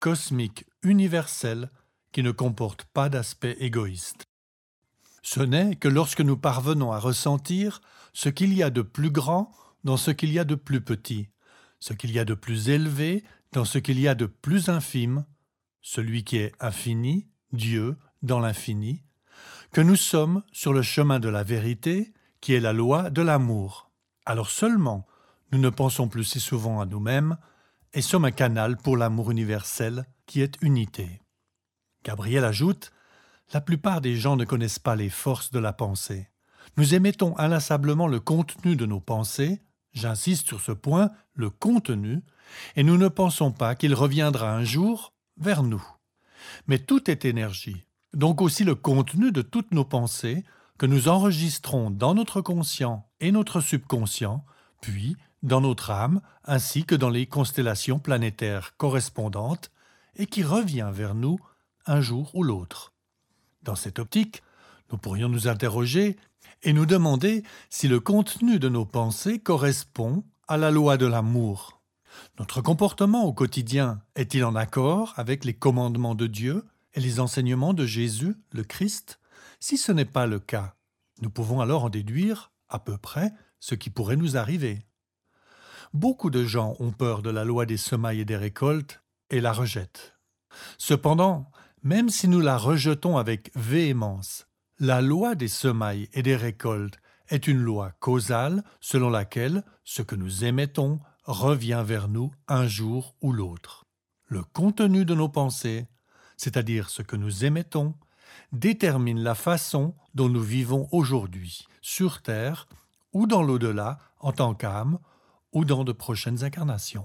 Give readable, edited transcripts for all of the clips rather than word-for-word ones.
cosmique universel qui ne comporte pas d'aspect égoïste. Ce n'est que lorsque nous parvenons à ressentir ce qu'il y a de plus grand dans ce qu'il y a de plus petit, ce qu'il y a de plus élevé dans ce qu'il y a de plus infime, celui qui est infini, Dieu, dans l'infini, que nous sommes sur le chemin de la vérité, qui est la loi de l'amour. Alors seulement, nous ne pensons plus si souvent à nous-mêmes et sommes un canal pour l'amour universel qui est unité. Gabriel ajoute « La plupart des gens ne connaissent pas les forces de la pensée. Nous émettons inlassablement le contenu de nos pensées, j'insiste sur ce point, le contenu, et nous ne pensons pas qu'il reviendra un jour vers nous. Mais tout est énergie, donc aussi le contenu de toutes nos pensées que nous enregistrons dans notre conscient et notre subconscient, puis dans notre âme, ainsi que dans les constellations planétaires correspondantes, et qui revient vers nous un jour ou l'autre. Dans cette optique, nous pourrions nous interroger et nous demander si le contenu de nos pensées correspond à la loi de l'amour. Notre comportement au quotidien est-il en accord avec les commandements de Dieu et les enseignements de Jésus, le Christ? Si ce n'est pas le cas, nous pouvons alors en déduire, à peu près, ce qui pourrait nous arriver. Beaucoup de gens ont peur de la loi des semailles et des récoltes et la rejettent. Cependant, même si nous la rejetons avec véhémence, la loi des semailles et des récoltes est une loi causale selon laquelle ce que nous émettons revient vers nous un jour ou l'autre. Le contenu de nos pensées, c'est-à-dire ce que nous émettons, détermine la façon dont nous vivons aujourd'hui, sur Terre ou dans l'au-delà en tant qu'âme ou dans de prochaines incarnations.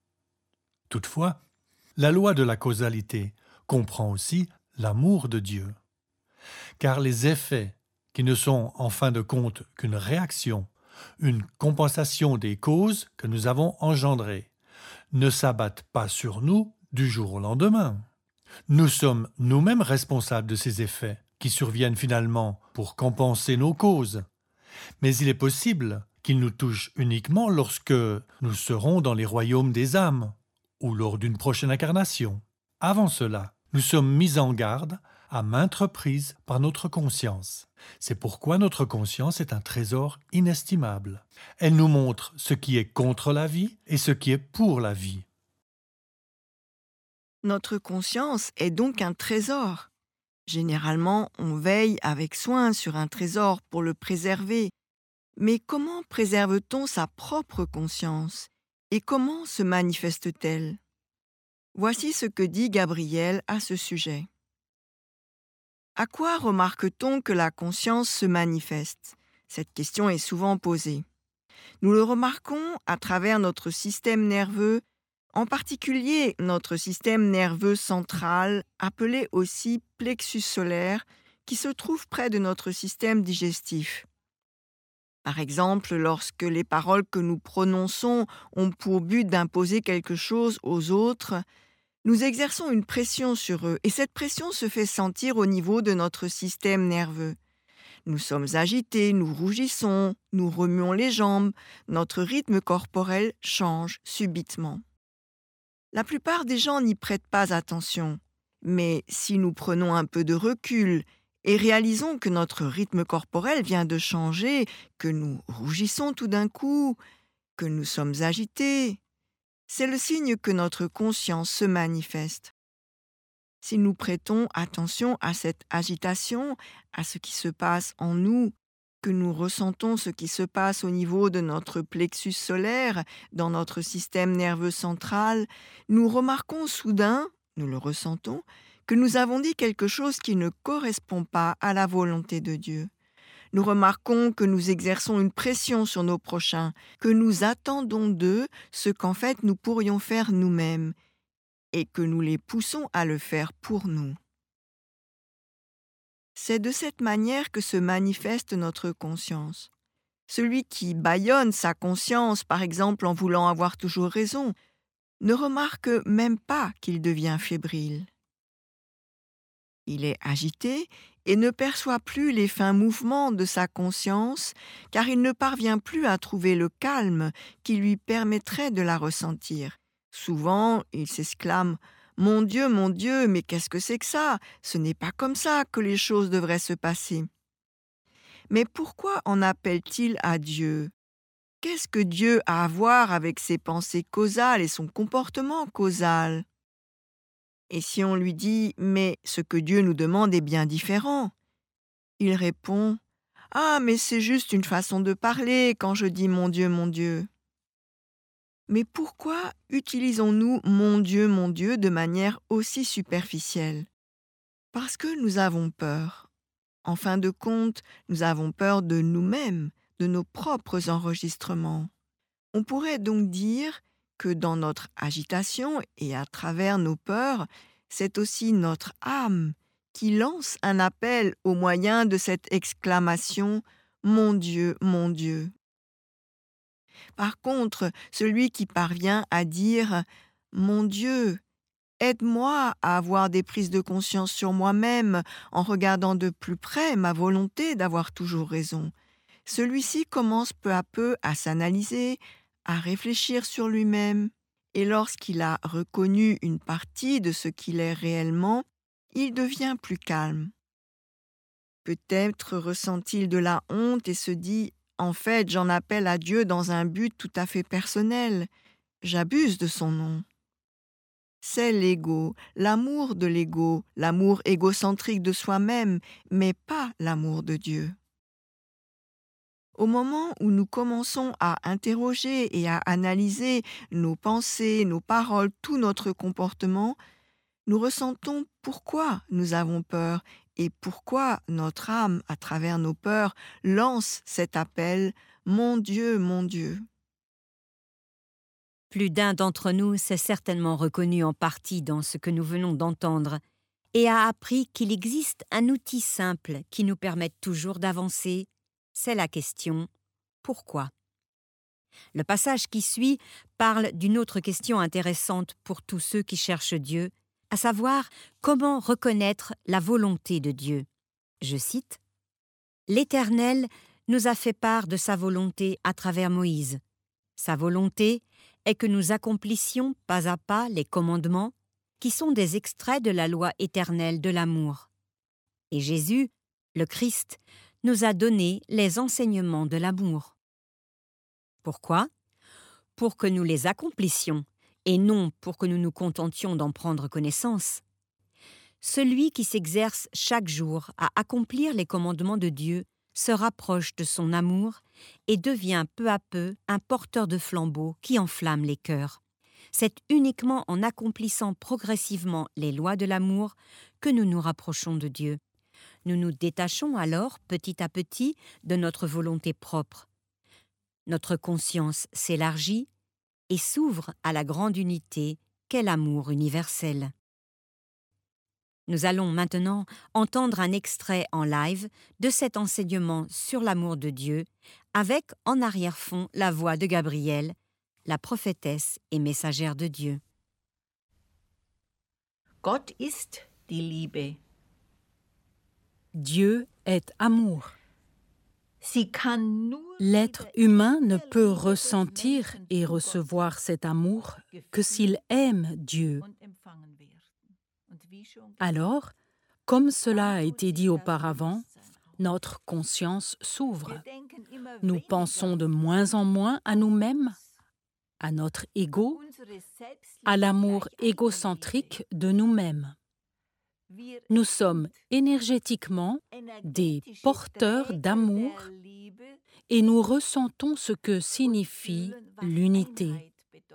Toutefois, la loi de la causalité comprend aussi l'amour de Dieu. Car les effets, qui ne sont en fin de compte qu'une réaction, une compensation des causes que nous avons engendrées, ne s'abattent pas sur nous du jour au lendemain. Nous sommes nous-mêmes responsables de ces effets, qui surviennent finalement pour compenser nos causes. Mais il est possible qu'ils nous touchent uniquement lorsque nous serons dans les royaumes des âmes, ou lors d'une prochaine incarnation. Avant cela, nous sommes mis en garde à maintes reprises par notre conscience. C'est pourquoi notre conscience est un trésor inestimable. Elle nous montre ce qui est contre la vie et ce qui est pour la vie. Notre conscience est donc un trésor. Généralement, on veille avec soin sur un trésor pour le préserver. Mais comment préserve-t-on sa propre conscience? Et comment se manifeste-t-elle? Voici ce que dit Gabriel à ce sujet. À quoi remarque-t-on que la conscience se manifeste? Cette question est souvent posée. Nous le remarquons à travers notre système nerveux, en particulier notre système nerveux central, appelé aussi plexus solaire, qui se trouve près de notre système digestif. Par exemple, lorsque les paroles que nous prononçons ont pour but d'imposer quelque chose aux autres, nous exerçons une pression sur eux et cette pression se fait sentir au niveau de notre système nerveux. Nous sommes agités, nous rougissons, nous remuons les jambes, notre rythme corporel change subitement. La plupart des gens n'y prêtent pas attention, mais si nous prenons un peu de recul et réalisons que notre rythme corporel vient de changer, que nous rougissons tout d'un coup, que nous sommes agités, c'est le signe que notre conscience se manifeste. Si nous prêtons attention à cette agitation, à ce qui se passe en nous, que nous ressentons ce qui se passe au niveau de notre plexus solaire, dans notre système nerveux central, nous remarquons soudain, nous le ressentons, que nous avons dit quelque chose qui ne correspond pas à la volonté de Dieu. Nous remarquons que nous exerçons une pression sur nos prochains, que nous attendons d'eux ce qu'en fait nous pourrions faire nous-mêmes, et que nous les poussons à le faire pour nous. C'est de cette manière que se manifeste notre conscience. Celui qui bâillonne sa conscience, par exemple en voulant avoir toujours raison, ne remarque même pas qu'il devient fébrile. Il est agité et ne perçoit plus les fins mouvements de sa conscience, car il ne parvient plus à trouver le calme qui lui permettrait de la ressentir. Souvent, il s'exclame mon Dieu, mais qu'est-ce que c'est que ça? Ce n'est pas comme ça que les choses devraient se passer. » Mais pourquoi en appelle-t-il à Dieu? Qu'est-ce que Dieu a à voir avec ses pensées causales et son comportement causal? Et si on lui dit « Mais ce que Dieu nous demande est bien différent », il répond « Ah, mais c'est juste une façon de parler quand je dis mon Dieu, mon Dieu. » Mais pourquoi utilisons-nous mon Dieu de manière aussi superficielle? Parce que nous avons peur. En fin de compte, nous avons peur de nous-mêmes, de nos propres enregistrements. On pourrait donc dire que dans notre agitation et à travers nos peurs, c'est aussi notre âme qui lance un appel au moyen de cette exclamation « Mon Dieu, mon Dieu ». Par contre, celui qui parvient à dire « Mon Dieu, aide-moi à avoir des prises de conscience sur moi-même en regardant de plus près ma volonté d'avoir toujours raison », celui-ci commence peu à peu à s'analyser, à réfléchir sur lui-même, et lorsqu'il a reconnu une partie de ce qu'il est réellement, il devient plus calme. Peut-être ressent-il de la honte et se dit « En fait, j'en appelle à Dieu dans un but tout à fait personnel. J'abuse de son nom. » C'est l'ego, l'amour de l'ego, l'amour égocentrique de soi-même, mais pas l'amour de Dieu. Au moment où nous commençons à interroger et à analyser nos pensées, nos paroles, tout notre comportement, nous ressentons pourquoi nous avons peur et pourquoi notre âme, à travers nos peurs, lance cet appel « Mon Dieu, mon Dieu ». Plus d'un d'entre nous s'est certainement reconnu en partie dans ce que nous venons d'entendre et a appris qu'il existe un outil simple qui nous permette toujours d'avancer. C'est la question « Pourquoi ?» Le passage qui suit parle d'une autre question intéressante pour tous ceux qui cherchent Dieu, à savoir comment reconnaître la volonté de Dieu. Je cite « L'Éternel nous a fait part de sa volonté à travers Moïse. Sa volonté est que nous accomplissions pas à pas les commandements qui sont des extraits de la loi éternelle de l'amour. Et Jésus, le Christ, nous a donné les enseignements de l'amour. Pourquoi ? Pour que nous les accomplissions, et non pour que nous nous contentions d'en prendre connaissance. Celui qui s'exerce chaque jour à accomplir les commandements de Dieu se rapproche de son amour et devient peu à peu un porteur de flambeau qui enflamme les cœurs. C'est uniquement en accomplissant progressivement les lois de l'amour que nous nous rapprochons de Dieu. Nous nous détachons alors petit à petit de notre volonté propre. Notre conscience s'élargit et s'ouvre à la grande unité qu'est l'amour universel. Nous allons maintenant entendre un extrait en live de cet enseignement sur l'amour de Dieu, avec en arrière-fond la voix de Gabrielle, la prophétesse et messagère de Dieu. Gott ist die Liebe. Dieu est amour. Sie kann nur L'être humain ne peut ressentir et recevoir cet amour que s'il aime Dieu. und empfangen werden. Und wie schon Alors, comme cela a été dit auparavant, notre conscience s'ouvre. Nous pensons de moins en moins à nous-mêmes, à notre ego, à l'amour égocentrique de nous-mêmes. Nous sommes énergétiquement des porteurs d'amour et nous ressentons ce que signifie l'unité.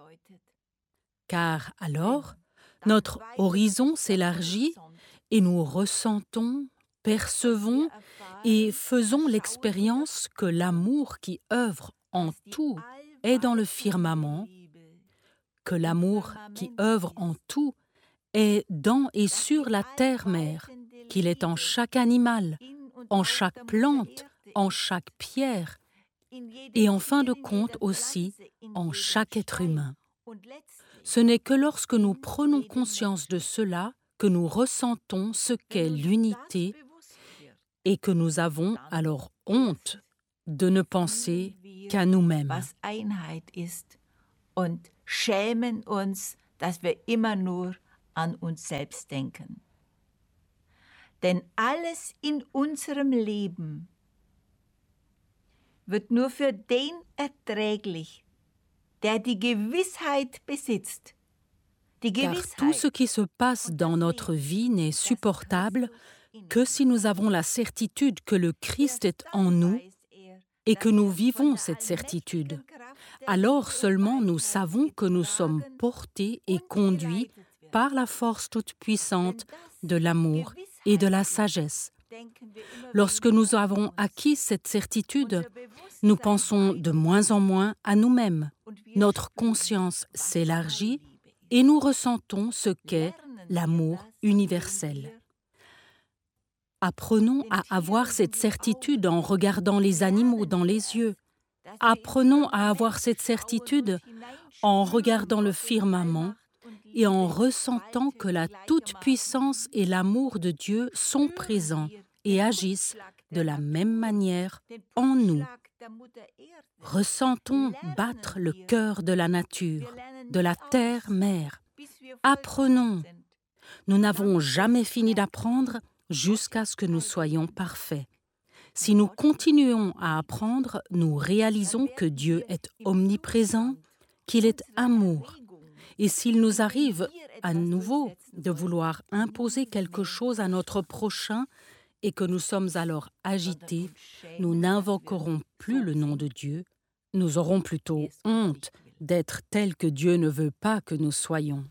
Car alors, notre horizon s'élargit et nous ressentons, percevons et faisons l'expérience que l'amour qui œuvre en tout est dans le firmament, que l'amour qui œuvre en tout est dans et sur la terre-mère, qu'il est en chaque animal, en chaque plante, en chaque pierre, et en fin de compte aussi en chaque être humain. Ce n'est que lorsque nous prenons conscience de cela que nous ressentons ce qu'est l'unité et que nous avons alors honte de ne penser qu'à nous-mêmes. was Einheit ist und schämen uns, dass wir immer nur an uns selbst denken. Denn alles in unserem Leben wird nur für den erträglich, der die Gewissheit besitzt. Car tout ce qui se passe dans notre vie n'est supportable que si nous avons la certitude que le Christ est en nous et que nous vivons cette certitude. Alors seulement nous savons que nous sommes portés et conduits par la force toute-puissante de l'amour et de la sagesse. Lorsque nous avons acquis cette certitude, nous pensons de moins en moins à nous-mêmes. Notre conscience s'élargit et nous ressentons ce qu'est l'amour universel. Apprenons à avoir cette certitude en regardant les animaux dans les yeux. Apprenons à avoir cette certitude en regardant le firmament et en ressentant que la toute-puissance et l'amour de Dieu sont présents et agissent de la même manière en nous. Ressentons battre le cœur de la nature, de la terre-mère. Apprenons. Nous n'avons jamais fini d'apprendre jusqu'à ce que nous soyons parfaits. Si nous continuons à apprendre, nous réalisons que Dieu est omniprésent, qu'il est amour. Et s'il nous arrive à nouveau de vouloir imposer quelque chose à notre prochain et que nous sommes alors agités, nous n'invoquerons plus le nom de Dieu, nous aurons plutôt honte d'être tels que Dieu ne veut pas que nous soyons.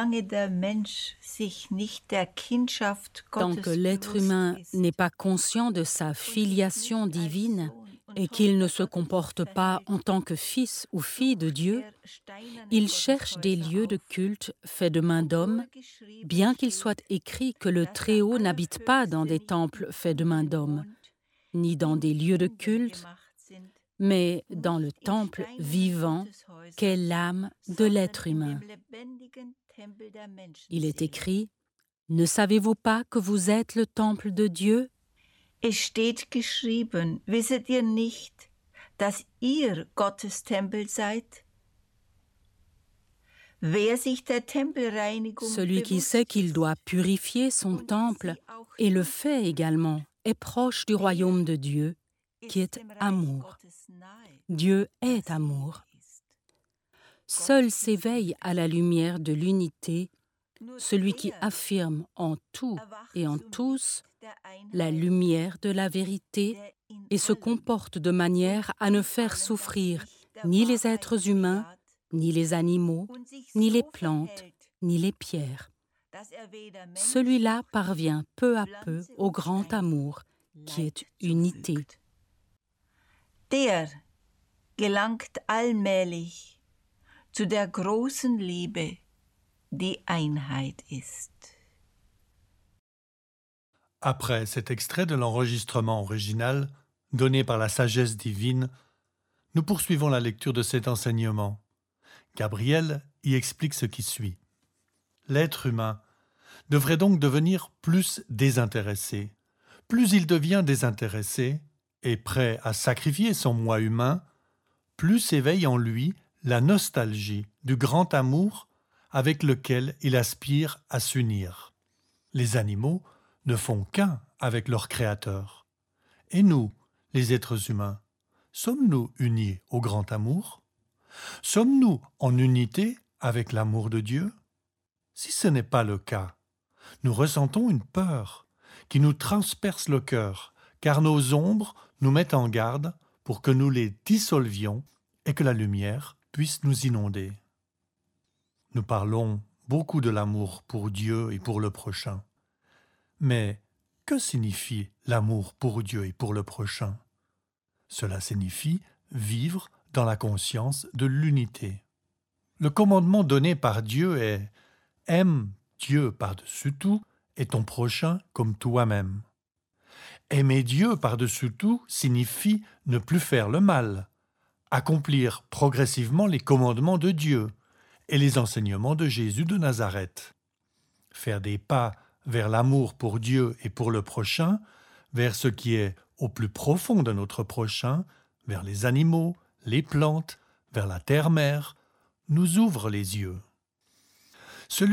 Tant que l'être humain n'est pas conscient de sa filiation divine et qu'il ne se comporte pas en tant que fils ou fille de Dieu, il cherche des lieux de culte faits de mains d'hommes, bien qu'il soit écrit que le Très-Haut n'habite pas dans des temples faits de mains d'hommes, ni dans des lieux de culte, mais dans le temple vivant qu'est l'âme de l'être humain. Il est écrit « Ne savez-vous pas que vous êtes le temple de Dieu ?» Es steht geschrieben, wisset ihr nicht, dass ihr Gottes Tempel seid? Wer sich der Tempelreinigung Celui qui sait qu'il doit purifier son temple et le fait également est proche du royaume de Dieu, qui est amour. Dieu est amour. Seul s'éveille à la lumière de l'unité celui qui affirme en tout et en tous la lumière de la vérité et se comporte de manière à ne faire souffrir ni les êtres humains, ni les animaux, ni les plantes, ni les pierres. Celui-là parvient peu à peu au grand amour qui est unité. Der gelangt allmählich zu der großen Liebe, die Einheit ist. Après cet extrait de l'enregistrement original, donné par la sagesse divine, nous poursuivons la lecture de cet enseignement. Gabriel y explique ce qui suit. L'être humain devrait donc devenir plus désintéressé. Plus il devient désintéressé et prêt à sacrifier son moi humain, plus s'éveille en lui la nostalgie du grand amour avec lequel il aspire à s'unir. Les animaux ne font qu'un avec leur Créateur. Et nous, les êtres humains, sommes-nous unis au grand amour? Sommes-nous en unité avec l'amour de Dieu? Si ce n'est pas le cas, nous ressentons une peur qui nous transperce le cœur, car nos ombres nous mettent en garde pour que nous les dissolvions et que la lumière puisse nous inonder. Nous parlons beaucoup de l'amour pour Dieu et pour le prochain. Mais que signifie l'amour pour Dieu et pour le prochain? Cela signifie vivre dans la conscience de l'unité. Le commandement donné par Dieu est « Aime Dieu par-dessus tout et ton prochain comme toi-même ». Aimer Dieu par-dessus tout signifie ne plus faire le mal, accomplir progressivement les commandements de Dieu et les enseignements de Jésus de Nazareth. Faire des pas vers l'amour pour Dieu et pour le prochain, vers ce qui est au plus profond de notre prochain, vers les animaux, les plantes, vers la terre-mère, nous ouvre les yeux. Celui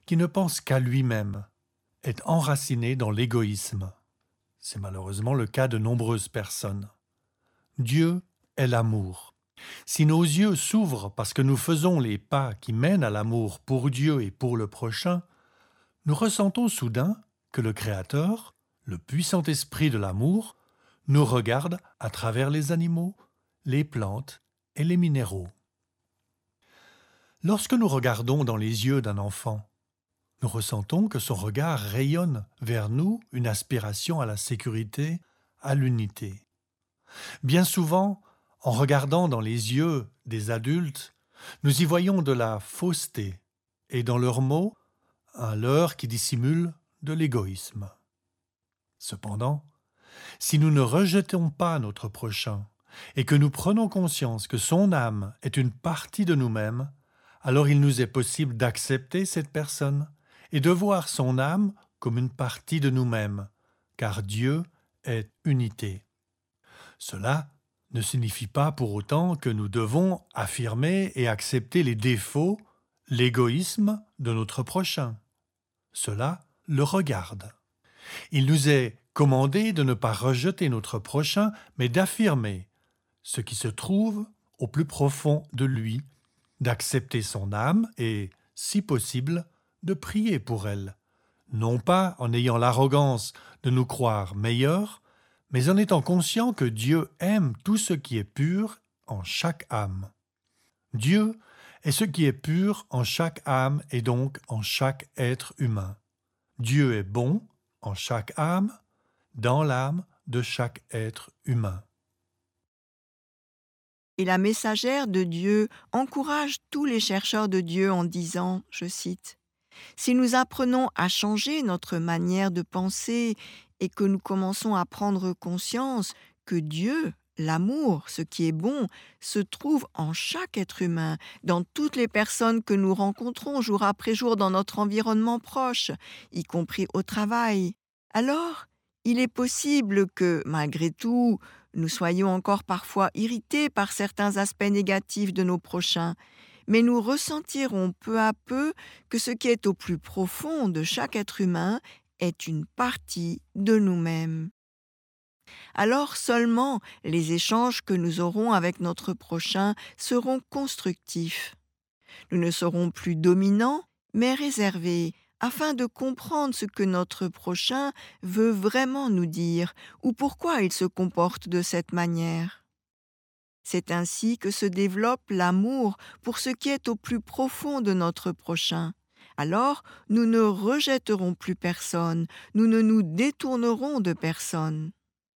qui ne pense qu'à lui-même, est enraciné dans l'égoïsme. C'est malheureusement le cas de nombreuses personnes. Dieu est l'amour. Si nos yeux s'ouvrent parce que nous faisons les pas qui mènent à l'amour pour Dieu et pour le prochain, nous ressentons soudain que le Créateur, le puissant esprit de l'amour, nous regarde à travers les animaux, les plantes et les minéraux. Lorsque nous regardons dans les yeux d'un enfant, nous ressentons que son regard rayonne vers nous une aspiration à la sécurité, à l'unité. Bien souvent, en regardant dans les yeux des adultes, nous y voyons de la fausseté et dans leurs mots, un leurre qui dissimule de l'égoïsme. Cependant, si nous ne rejetons pas notre prochain et que nous prenons conscience que son âme est une partie de nous-mêmes, alors il nous est possible d'accepter cette personne et de voir son âme comme une partie de nous-mêmes, car Dieu est unité. Cela ne signifie pas pour autant que nous devons affirmer et accepter les défauts, l'égoïsme de notre prochain. Cela le regarde. Il nous est commandé de ne pas rejeter notre prochain, mais d'affirmer ce qui se trouve au plus profond de lui, d'accepter son âme et, si possible, de prier pour elle, non pas en ayant l'arrogance de nous croire meilleurs, mais en étant conscient que Dieu aime tout ce qui est pur en chaque âme. Dieu est ce qui est pur en chaque âme et donc en chaque être humain. Dieu est bon en chaque âme, dans l'âme de chaque être humain. Et la messagère de Dieu encourage tous les chercheurs de Dieu en disant, je cite, « Si nous apprenons à changer notre manière de penser et que nous commençons à prendre conscience que Dieu, l'amour, ce qui est bon, se trouve en chaque être humain, dans toutes les personnes que nous rencontrons jour après jour dans notre environnement proche, y compris au travail, alors il est possible que, malgré tout, nous soyons encore parfois irrités par certains aspects négatifs de nos prochains, mais nous ressentirons peu à peu que ce qui est au plus profond de chaque être humain est une partie de nous-mêmes. Alors seulement les échanges que nous aurons avec notre prochain seront constructifs. Nous ne serons plus dominants, mais réservés, afin de comprendre ce que notre prochain veut vraiment nous dire ou pourquoi il se comporte de cette manière. C'est ainsi que se développe l'amour pour ce qui est au plus profond de notre prochain. Alors, nous ne rejetterons plus personne, nous ne nous détournerons de personne.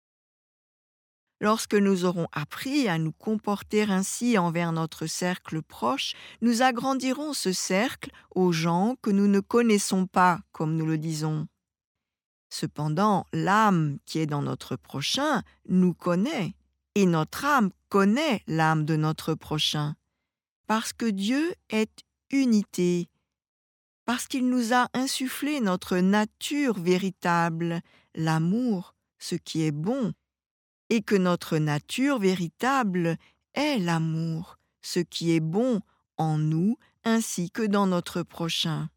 Lorsque nous aurons appris à nous comporter ainsi envers notre cercle proche, nous agrandirons ce cercle aux gens que nous ne connaissons pas, comme nous le disons. Cependant, l'âme qui est dans notre prochain nous connaît, et notre âme connaît l'âme de notre prochain, parce que Dieu est unité, parce qu'il nous a insufflé notre nature véritable, l'amour, ce qui est bon, et que notre nature véritable est l'amour, ce qui est bon en nous ainsi que dans notre prochain.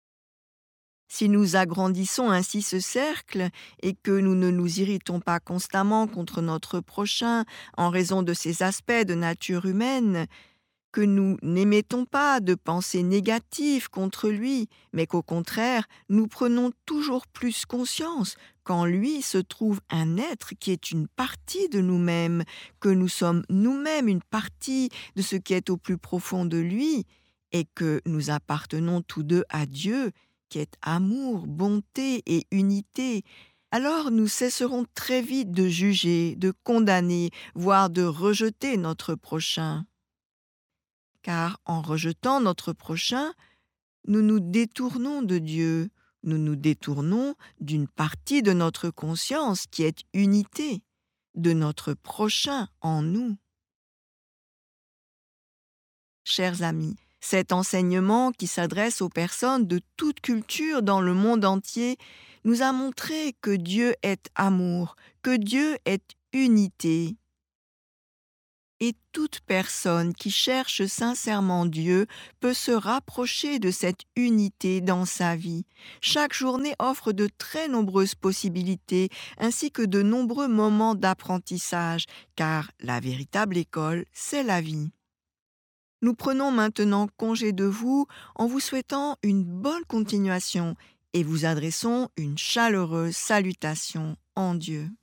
Si nous agrandissons ainsi ce cercle et que nous ne nous irritons pas constamment contre notre prochain en raison de ces aspects de nature humaine, que nous n'émettons pas de pensées négatives contre lui, mais qu'au contraire, nous prenons toujours plus conscience qu'en lui se trouve un être qui est une partie de nous-mêmes, que nous sommes nous-mêmes une partie de ce qui est au plus profond de lui, et que nous appartenons tous deux à Dieu, qui est amour, bonté et unité, alors nous cesserons très vite de juger, de condamner, voire de rejeter notre prochain. Car en rejetant notre prochain, nous nous détournons de Dieu, nous nous détournons d'une partie de notre conscience qui est unité, de notre prochain en nous. Chers amis, cet enseignement qui s'adresse aux personnes de toute culture dans le monde entier nous a montré que Dieu est amour, que Dieu est unité. Et toute personne qui cherche sincèrement Dieu peut se rapprocher de cette unité dans sa vie. Chaque journée offre de très nombreuses possibilités ainsi que de nombreux moments d'apprentissage, car la véritable école, c'est la vie. Nous prenons maintenant congé de vous en vous souhaitant une bonne continuation et vous adressons une chaleureuse salutation en Dieu.